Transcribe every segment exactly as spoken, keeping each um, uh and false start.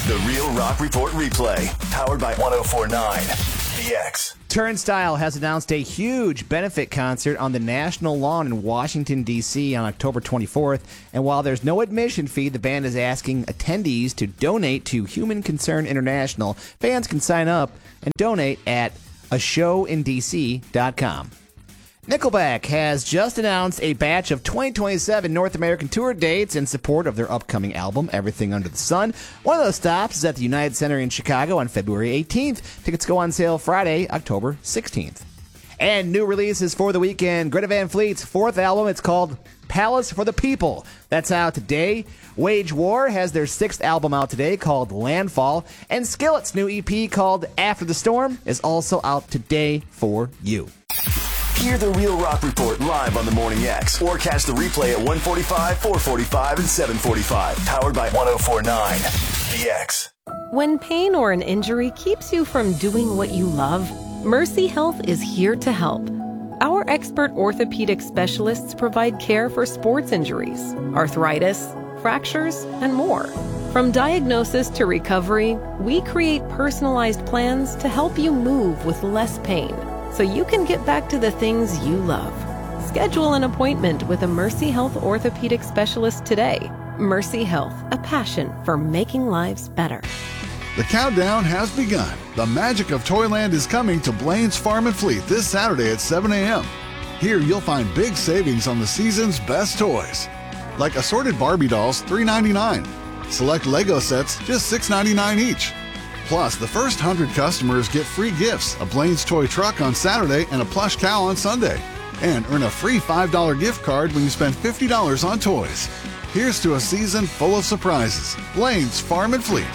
The Real Rock Report replay, powered by one oh four point nine The X. Turnstile has announced a huge benefit concert on the national lawn in Washington, D C on October twenty-fourth. And while there's no admission fee, the band is asking attendees to donate to Human Concern International. Fans can sign up and donate at a show in d c dot com. Nickelback has just announced a batch of twenty twenty-seven North American tour dates in support of their upcoming album, Everything Under the Sun. One of those stops is at the United Center in Chicago on February eighteenth. Tickets go on sale Friday, October sixteenth. And new releases for the weekend. Greta Van Fleet's fourth album, it's called Palace for the People. That's out today. Wage War has their sixth album out today called Landfall. And Skillet's new E P called After the Storm is also out today for you. Hear the Real Rock Report live on the Morning X, or catch the replay at one forty-five, four forty-five, and seven forty-five. Powered by one oh four point nine The X. When pain or an injury keeps you from doing what you love, Mercy Health is here to help. Our expert orthopedic specialists provide care for sports injuries, arthritis, fractures, and more. From diagnosis to recovery, we create personalized plans to help you move with less pain, so you can get back to the things you love. Schedule an appointment with a Mercy Health orthopedic specialist today. Mercy Health, a passion for making lives better. The countdown has begun. The magic of Toyland is coming to Blaine's Farm and Fleet this Saturday at seven a.m. Here you'll find big savings on the season's best toys, like assorted Barbie dolls, three ninety-nine. Select Lego sets, just six ninety-nine each. Plus, the first one hundred customers get free gifts, a Blaine's Toy Truck on Saturday and a plush cow on Sunday. And earn a free five dollars gift card when you spend fifty dollars on toys. Here's to a season full of surprises. Blaine's Farm and Fleet.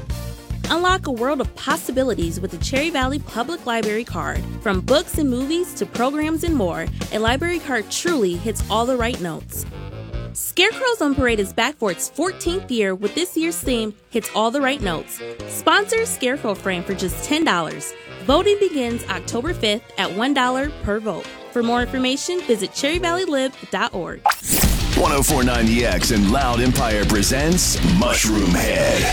Unlock a world of possibilities with the Cherry Valley Public Library Card. From books and movies to programs and more, a library card truly hits all the right notes. Scarecrows on Parade is back for its fourteenth year with this year's theme, Hits All the Right Notes. Sponsor Scarecrow Frame for just ten dollars. Voting begins October fifth at one dollar per vote. For more information, visit cherry valley lib dot org. one oh four point nine The X and Loud Empire presents Mushroom Head.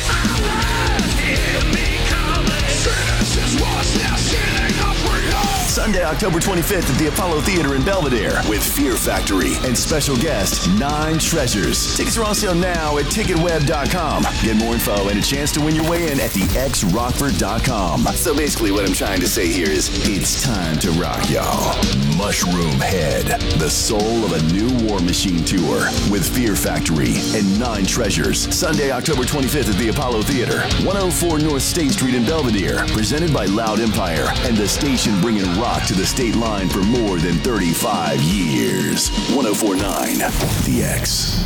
Sunday, October twenty-fifth at the Apollo Theater in Belvedere with Fear Factory and special guest Nine Treasures. Tickets are on sale now at ticket web dot com. Get more info and a chance to win your way in at the x rockford dot com. So basically what I'm trying to say here is it's time to rock, y'all. Mushroom Head, the soul of a new War Machine tour with Fear Factory and Nine Treasures. Sunday, October twenty-fifth at the Apollo Theater, one oh four North State Street in Belvedere. Presented by Loud Empire and the station bringing rock to the state line for more than thirty-five years. one oh four point nine The X.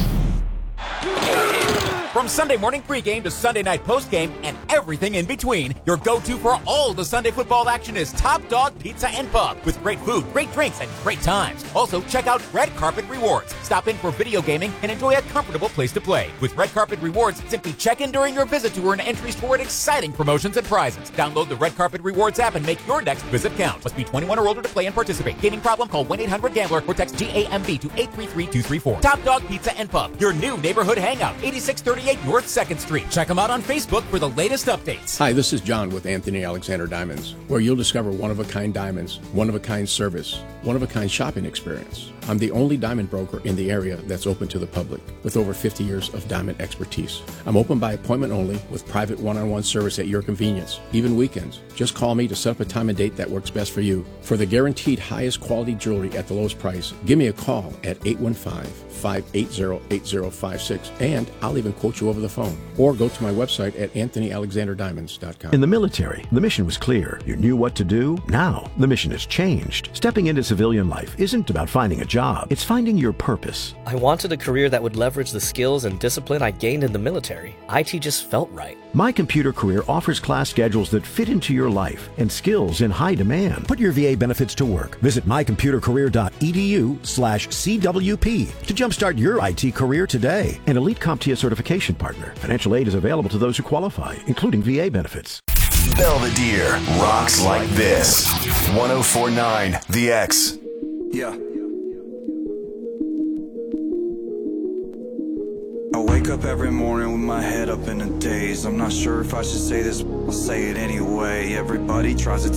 From Sunday morning pregame to Sunday night postgame and everything in between, your go-to for all the Sunday football action is Top Dog Pizza and Pub with great food, great drinks, and great times. Also, check out Red Carpet Rewards. Stop in for video gaming and enjoy a comfortable place to play. With Red Carpet Rewards, simply check in during your visit to earn entries toward exciting promotions and prizes. Download the Red Carpet Rewards app and make your next visit count. Must be twenty-one or older to play and participate. Gaming problem? Call one eight hundred gambler or text G A M B to eight three three two three four. Top Dog Pizza and Pub, your new neighborhood hangout, eighty-six thirty-eight North second Street. Check them out on Facebook for the latest updates. Hi, this is John with Anthony Alexander Diamonds, where you'll discover one-of-a-kind diamonds, one-of-a-kind service, one-of-a-kind shopping experience. I'm the only diamond broker in the area that's open to the public, with over fifty years of diamond expertise. I'm open by appointment only, with private one-on-one service at your convenience, even weekends. Just call me to set up a time and date that works best for you. For the guaranteed highest quality jewelry at the lowest price, give me a call at eight one five, five eight zero, eight zero five six, and I'll even quote you over the phone. Or go to my website at anthony alexander diamonds dot com. In the military, the mission was clear. You knew what to do. Now, the mission has changed. Stepping into civilian life isn't about finding a job. It's finding your purpose. I wanted a career that would leverage the skills and discipline I gained in the military. I T just felt right. My Computer Career offers class schedules that fit into your life and skills in high demand. Put your V A benefits to work. Visit my computer career dot e d u slash C W P to jumpstart your I T career today. An Elite CompTIA certification partner. Financial aid is available to those who qualify, including V A benefits. Belvedere rocks like this. one oh four point nine The X. Yeah. I wake up every morning with my head up in a daze. I'm not sure if I should say this, I'll say it anyway. Everybody tries to